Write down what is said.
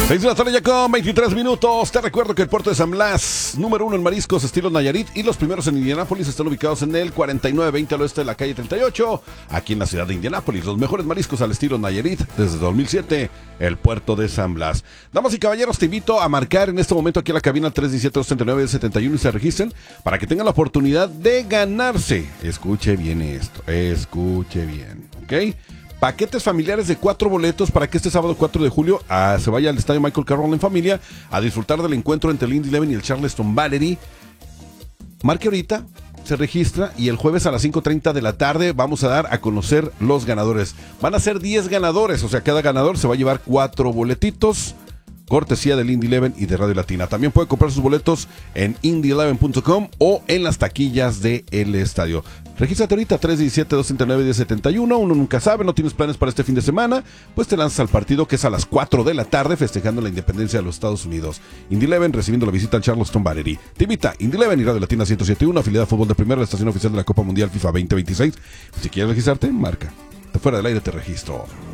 6 de la tarde ya con 23 minutos. Te recuerdo que el puerto de San Blas, número 1 en mariscos estilo Nayarit, y los primeros en Indianápolis están ubicados en el 4920 al oeste de la calle 38, aquí en la ciudad de Indianápolis. Los mejores mariscos al estilo Nayarit desde 2007, el puerto de San Blas. Damas y caballeros, te invito a marcar en este momento aquí en la cabina 317-239-71 y se registren para que tengan la oportunidad de ganarse. Escuche bien esto, escuche bien, ¿ok? Paquetes familiares de 4 boletos para que este sábado 4 de julio se vaya al estadio Michael Carroll en familia a disfrutar del encuentro entre el Indy 11 y el Charleston Battery. Marque ahorita, se registra y el jueves a las 5:30 de la tarde vamos a dar a conocer los ganadores. Van a ser 10 ganadores, o sea, cada ganador se va a llevar 4 boletitos. Cortesía del Indy 11 y de Radio Latina. También puede comprar sus boletos en indy11.com o en las taquillas del estadio. Regístrate ahorita 317-239-1071. Uno nunca sabe, no tienes planes para este fin de semana, pues te lanzas al partido que es a las 4 de la tarde festejando la independencia de los Estados Unidos. Indy 11 recibiendo la visita al Charleston Battery. Te invita Indy 11 y Radio Latina 107.1, afiliada a Fútbol de Primera, la estación oficial de la Copa Mundial FIFA 2026. Si quieres registrarte, marca. De fuera del aire te registro.